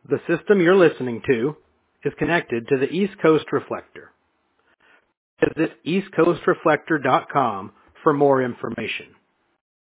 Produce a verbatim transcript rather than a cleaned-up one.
The system you're listening to is connected to the East Coast Reflector. Visit east coast reflector dot com for more information.